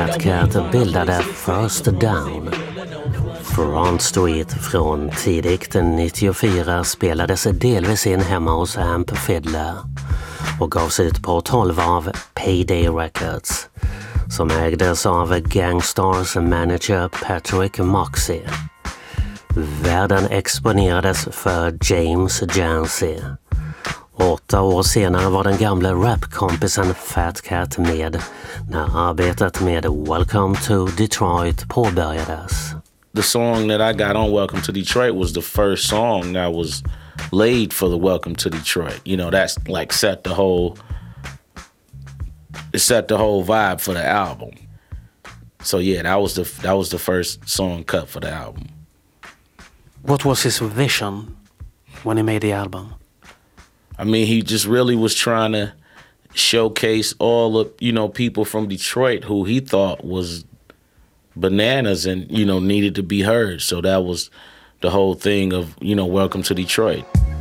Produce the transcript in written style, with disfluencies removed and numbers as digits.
Fat Cat bildade First Down. Front Street från tidigt 94 spelades delvis in hemma hos Amp Fiddler och gavs ut på 12 av Payday Records som ägdes av Gangstar's manager Patrick Moxey. Världen exponerades för James Jancy. 8 år senare var den gamla rapkompisen Fat Cat med när arbetet med Welcome to Detroit påbörjades. The song that I got on Welcome to Detroit was the first song that was laid for the Welcome to Detroit. You know, that's like set the whole vibe for the album. So yeah, that was the first song cut for the album. What was his vision when he made the album? I mean, he just really was trying to showcase all of, you know, people from Detroit who he thought was bananas and, you know, needed to be heard. So that was the whole thing of, you know, Welcome to Detroit.